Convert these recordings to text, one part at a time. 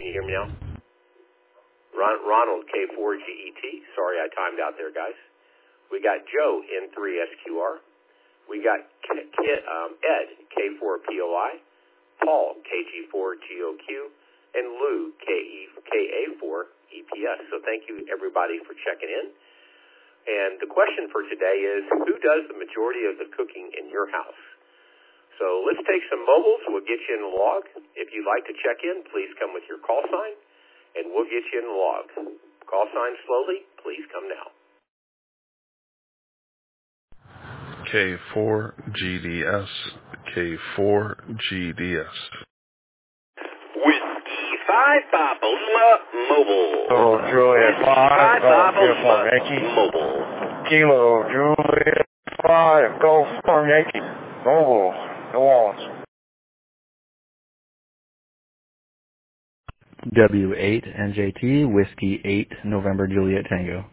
Can you hear me now? Ronald, K4GET. Sorry I timed out there, guys. We got Joe, N3SQR. We got Ed, K4POI. Paul, KG4GOQ. And Lou, KA4EPS. So thank you, everybody, for checking in. And the question for today is, who does the majority of the cooking in your house? So let's take some mobiles. We'll get you in the log. If you'd like to check in, please come with your call sign, and we'll get you in the log. Call sign slowly. Please come now. K4GDS, K4GDS. Whiskey 5 Papa Lima Mobile. Kilo Juliet 5, Golf Uniform Yankee. Mobile. Kilo Juliet 5, Golf Uniform Yankee. Mobile, New Orleans. W8NJT, Whiskey 8, November Juliet Tango.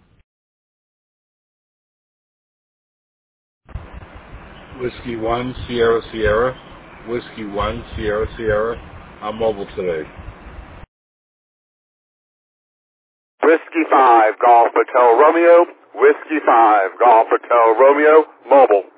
Whiskey 1, Sierra Sierra. Whiskey 1, Sierra Sierra. I'm mobile today. Whiskey 5, Golf Hotel Romeo. Whiskey 5, Golf Hotel Romeo, mobile.